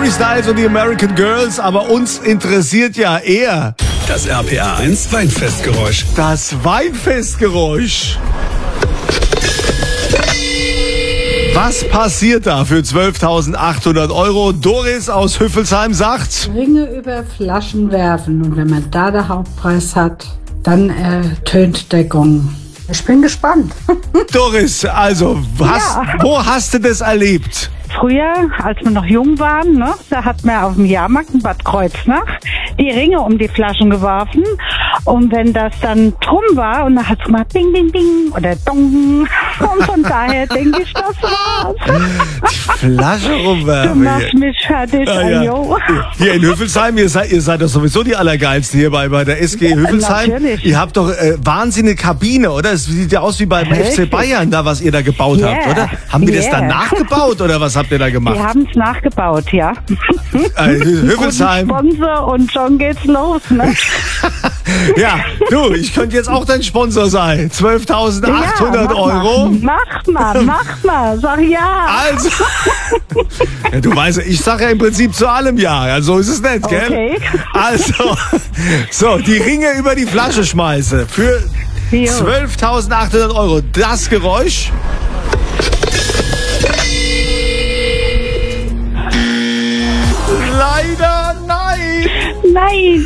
Harry Styles und die American Girls, aber uns interessiert ja eher das RPA 1 Weinfestgeräusch. Das Weinfestgeräusch. Was passiert da für 12.800 Euro? Doris aus Hüffelsheim sagt: Ringe über Flaschen werfen, und wenn man da den Hauptpreis hat, dann tönt der Gong. Ich bin gespannt. Doris, also, wo hast du das erlebt? Früher, als wir noch jung waren, ne, da hat man auf dem Jahrmarkt in Bad Kreuznach die Ringe um die Flaschen geworfen. Und wenn das dann drum war, und dann hat es mal Ding, Ding, Ding oder Dong. Und von daher denke ich, das war's. Die Flasche rumwerfen. Du machst mich fertig, ja. Hier in Hüffelsheim, ihr seid doch sowieso die Allergeilsten hier bei der SG Hüffelsheim. Natürlich. Ihr habt doch wahnsinnige Kabine, oder? Es sieht ja aus wie beim FC Bayern, da was ihr da gebaut habt, oder? Haben die das dann nachgebaut, oder was habt ihr da gemacht? Wir haben es nachgebaut, ja. Hüffelsheim. Sponsor und schon geht's los, ne? Ja, du, ich könnte jetzt auch dein Sponsor sein. 12.800 Euro. Mach mal, sag ja. Also, ja, du weißt, ich sage ja im Prinzip zu allem ja. Also ist es nicht, gell? Okay. Also, so, die Ringe über die Flasche schmeiße für 12.800 Euro. Das Geräusch. Leider nein. Nein.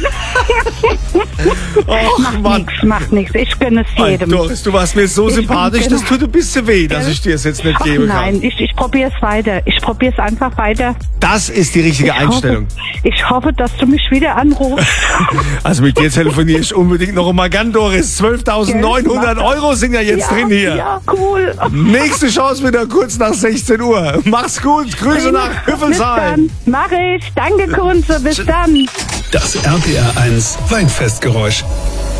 Och, Mann. Macht nichts. Ich gönne es jedem. Doris, du warst mir so sympathisch, das tut ein bisschen weh, dass ich dir es jetzt nicht geben kann. Nein, ich probiere es weiter. Ich probiere es einfach weiter. Das ist die richtige Einstellung. Ich hoffe, dass du mich wieder anrufst. Also mit dir telefoniere ich unbedingt noch einmal gern, Doris. 12.900 Euro sind ja jetzt drin hier. Ja, cool. Nächste Chance wieder kurz nach 16 Uhr. Mach's gut. Grüße nach Hüffelsheim. Bis dann. Mach ich. Danke, Kunze. Bis dann. Das RPA 1 Weinfestgeräusch.